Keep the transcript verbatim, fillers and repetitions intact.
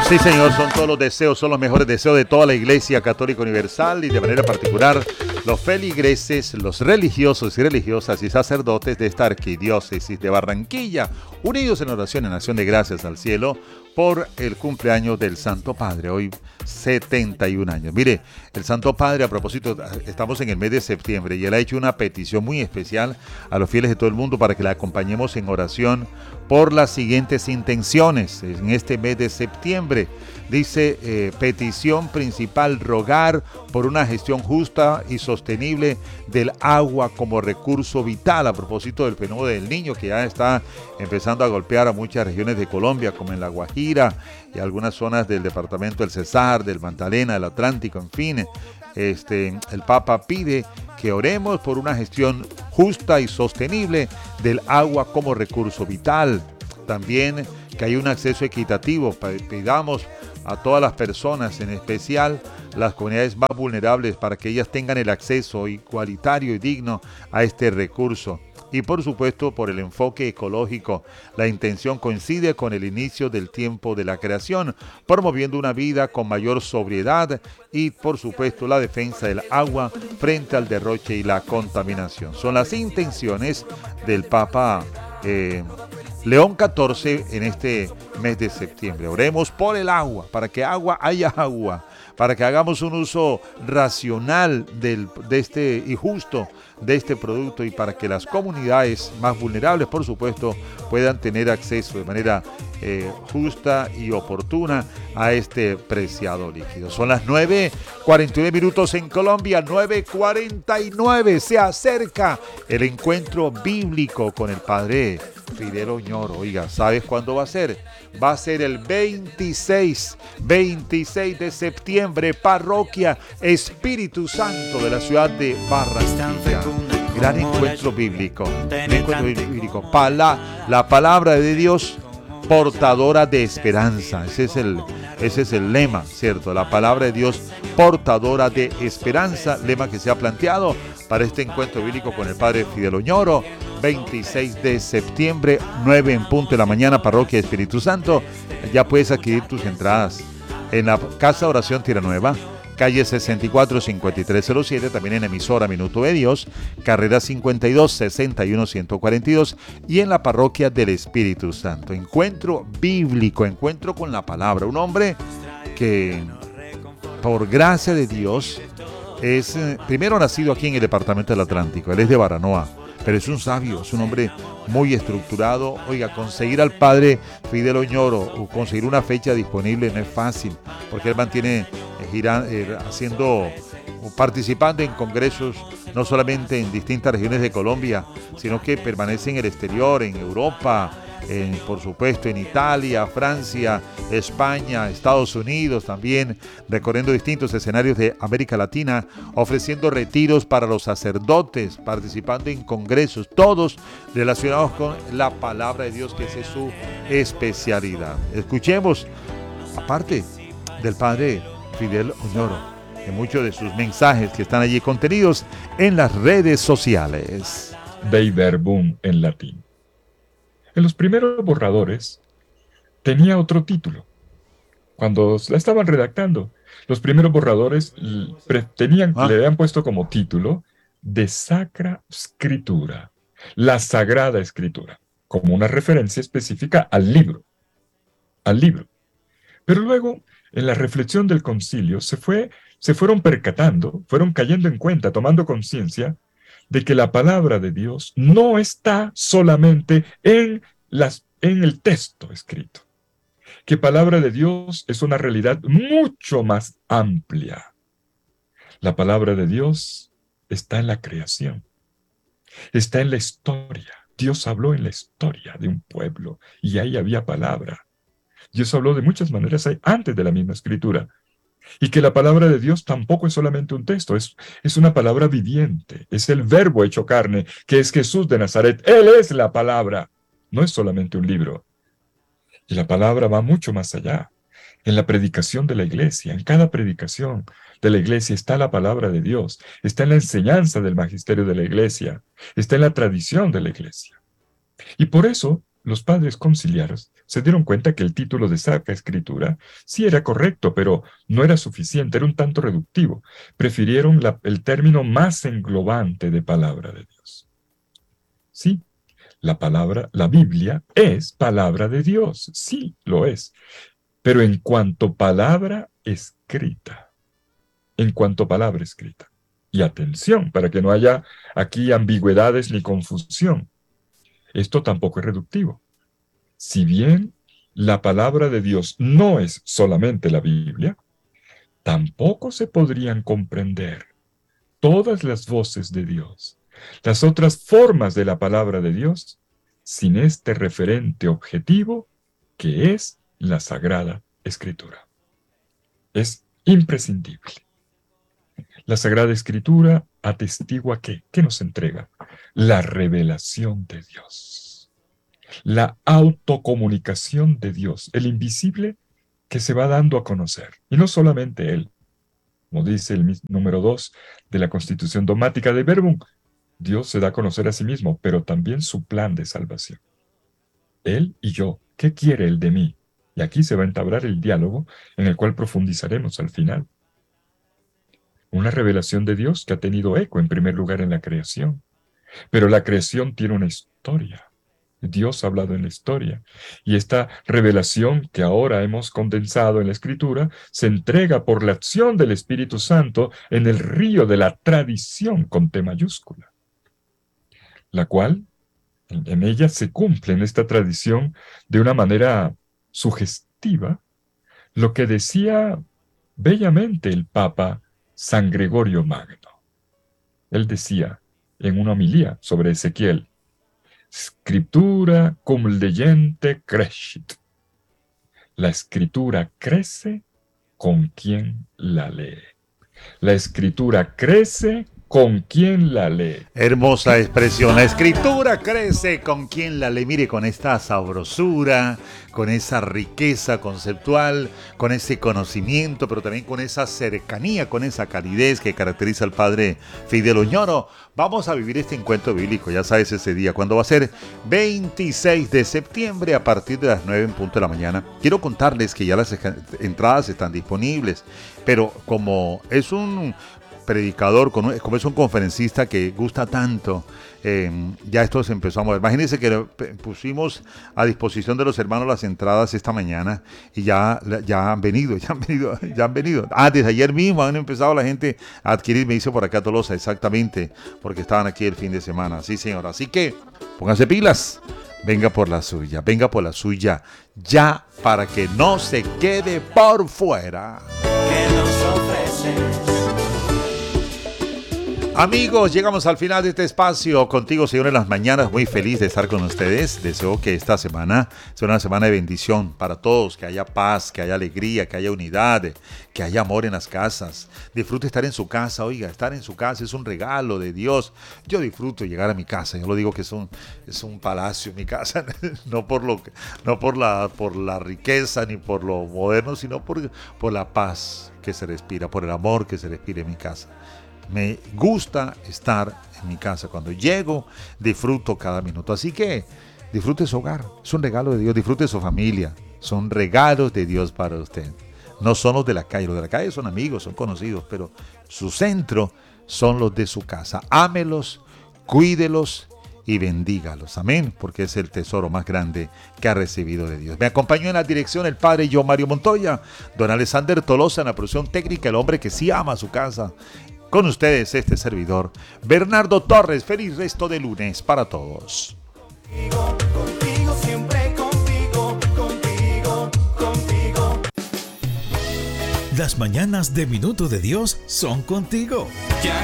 Sí, señor, son todos los deseos, son los mejores deseos de toda la Iglesia Católica Universal y de manera particular los feligreses, los religiosos y religiosas y sacerdotes de esta arquidiócesis de Barranquilla, unidos en oración en acción de gracias al cielo por el cumpleaños del Santo Padre, hoy setenta y un años. Mire, el Santo Padre, a propósito, estamos en el mes de septiembre y él ha hecho una petición muy especial a los fieles de todo el mundo para que la acompañemos en oración por las siguientes intenciones en este mes de septiembre. Dice, eh, petición principal, rogar por una gestión justa y sostenible del agua como recurso vital, a propósito del fenómeno del Niño que ya está empezando a golpear a muchas regiones de Colombia, como en La Guajira y algunas zonas del departamento del Cesar, del Magdalena, del Atlántico, en fin. Este, el Papa pide que oremos por una gestión justa y sostenible del agua como recurso vital. También que haya un acceso equitativo. Pidamos a todas las personas, en especial las comunidades más vulnerables, para que ellas tengan el acceso igualitario y digno a este recurso. Y por supuesto, por el enfoque ecológico, la intención coincide con el inicio del tiempo de la creación, promoviendo una vida con mayor sobriedad y, por supuesto, la defensa del agua frente al derroche y la contaminación. Son las intenciones del Papa eh, León catorce en este mes de septiembre. Oremos por el agua, para que agua haya agua, para que hagamos un uso racional del, de este y justo de este producto y para que las comunidades más vulnerables, por supuesto, puedan tener acceso de manera eh, justa y oportuna a este preciado líquido. Son las nueve cuarenta y nueve minutos en Colombia, nueve cuarenta y nueve. Se acerca el encuentro bíblico con el Padre Fidel Oñoro. Oiga, ¿sabes cuándo va a ser? Va a ser el veintiséis de septiembre, parroquia Espíritu Santo de la ciudad de Barranquilla. Gran encuentro bíblico. Encuentro bíblico. Pala, la palabra de Dios portadora de esperanza. Ese es el, ese es el lema, ¿cierto? La palabra de Dios portadora de esperanza, lema que se ha planteado para este encuentro bíblico con el Padre Fidel Oñoro, veintiséis de septiembre, nueve en punto de la mañana, parroquia Espíritu Santo. Ya puedes adquirir tus entradas en la Casa Oración Tierra Nueva, calle sesenta y cuatro cincuenta y tres cero siete, también en emisora Minuto de Dios, carrera cincuenta y dos sesenta y uno ciento cuarenta y dos, y en la parroquia del Espíritu Santo. Encuentro bíblico, encuentro con la palabra. Un hombre que, por gracia de Dios, es eh, primero nacido aquí en el departamento del Atlántico. Él es de Baranoa, pero es un sabio, es un hombre muy estructurado. Oiga, conseguir al Padre Fidel Oñoro o conseguir una fecha disponible no es fácil, porque él mantiene eh, gira, eh, haciendo, participando en congresos, no solamente en distintas regiones de Colombia, sino que permanece en el exterior, en Europa, en, por supuesto en Italia, Francia, España, Estados Unidos también, recorriendo distintos escenarios de América Latina, ofreciendo retiros para los sacerdotes, participando en congresos, todos relacionados con la palabra de Dios, que esa es su especialidad. Escuchemos, aparte del Padre Fidel Oñoro, en muchos de sus mensajes que están allí contenidos en las redes sociales. Dei verbum en latín. En los primeros borradores tenía otro título. Cuando la estaban redactando, los primeros borradores tenían, ¿Ah? le habían puesto como título de Sacra Scriptura, la Sagrada Escritura, como una referencia específica al libro, al libro. Pero luego, en la reflexión del concilio, se, fue, se fueron percatando, fueron cayendo en cuenta, tomando conciencia de que la palabra de Dios no está solamente en, las, en el texto escrito, que palabra de Dios es una realidad mucho más amplia. La palabra de Dios está en la creación, está en la historia. Dios habló en la historia de un pueblo y ahí había palabra. Dios habló de muchas maneras antes de la misma escritura. Y que la palabra de Dios tampoco es solamente un texto, es, es una palabra viviente, es el verbo hecho carne, que es Jesús de Nazaret. Él es la palabra, no es solamente un libro. Y la palabra va mucho más allá. En la predicación de la iglesia, en cada predicación de la iglesia está la palabra de Dios, está en la enseñanza del magisterio de la iglesia, está en la tradición de la iglesia. Y por eso los padres conciliares se dieron cuenta que el título de Sacra Escritura sí era correcto, pero no era suficiente, era un tanto reductivo. Prefirieron la, el término más englobante de palabra de Dios. Sí, la palabra, la Biblia es palabra de Dios, sí, lo es. Pero en cuanto palabra escrita, en cuanto palabra escrita. Y atención, para que no haya aquí ambigüedades ni confusión. Esto tampoco es reductivo. Si bien la palabra de Dios no es solamente la Biblia, tampoco se podrían comprender todas las voces de Dios, las otras formas de la palabra de Dios, sin este referente objetivo que es la Sagrada Escritura. Es imprescindible. La Sagrada Escritura atestigua que, ¿qué nos entrega? La revelación de Dios. La autocomunicación de Dios, el invisible que se va dando a conocer. Y no solamente Él, como dice el número dos de la Constitución Dogmática de Verbum, Dios se da a conocer a sí mismo, pero también su plan de salvación. Él y yo, ¿qué quiere Él de mí? Y aquí se va a entablar el diálogo en el cual profundizaremos al final. Una revelación de Dios que ha tenido eco en primer lugar en la creación. Pero la creación tiene una historia. Dios ha hablado en la historia. Y esta revelación que ahora hemos condensado en la Escritura se entrega por la acción del Espíritu Santo en el río de la tradición con T mayúscula, la cual en ella se cumple en esta tradición de una manera sugestiva lo que decía bellamente el Papa San Gregorio Magno. Él decía en una homilía sobre Ezequiel: Scriptura cum leyente crescit. La escritura crece con quien la lee. La escritura crece con quien la lee. Hermosa expresión. La escritura crece con quien la lee. Mire, con esta sabrosura, con esa riqueza conceptual, con ese conocimiento, pero también con esa cercanía, con esa calidez que caracteriza al padre Fidel Oñoro. Vamos a vivir este encuentro bíblico, ya sabes ese día, cuando va a ser veintiséis de septiembre a partir de las nueve en punto de la mañana. Quiero contarles que ya las entradas están disponibles, pero como es un predicador, como es un conferencista que gusta tanto, eh, ya esto se empezó a mover. Imagínense que pusimos a disposición de los hermanos las entradas esta mañana y ya, ya han venido, ya han venido, ya han venido. Ah, desde ayer mismo han empezado la gente a adquirir, me dice por acá Tolosa, exactamente, porque estaban aquí el fin de semana. Sí, señor. Así que pónganse pilas. Venga por la suya, venga por la suya, ya, para que no se quede por fuera. ¿Qué nos ofreces? Amigos, llegamos al final de este espacio contigo, Señor, en las mañanas. Muy feliz de estar con ustedes. Deseo que esta semana sea una semana de bendición para todos, que haya paz, que haya alegría, que haya unidad, que haya amor en las casas. Disfrute estar en su casa, oiga, estar en su casa es un regalo de Dios. Yo disfruto llegar a mi casa, yo lo digo que es un, es un palacio mi casa, no por lo que, no por la, por la riqueza ni por lo moderno, sino por, por la paz que se respira, por el amor que se respira en mi casa. Me gusta estar en mi casa. Cuando llego, disfruto cada minuto. Así que disfrute su hogar. Es un regalo de Dios. Disfrute su familia. Son regalos de Dios para usted. No son los de la calle. Los de la calle son amigos, son conocidos. Pero su centro son los de su casa. Ámelos, cuídelos y bendígalos. Amén. Porque es el tesoro más grande que ha recibido de Dios. Me acompañó en la dirección el padre yo, Mario Montoya. Don Alexander Tolosa en la producción técnica. El hombre que sí ama su casa. Con ustedes este servidor, Bernardo Torres. Feliz resto de lunes para todos. Contigo, contigo, siempre contigo, contigo, contigo. Las mañanas de Minuto de Dios son contigo. Ya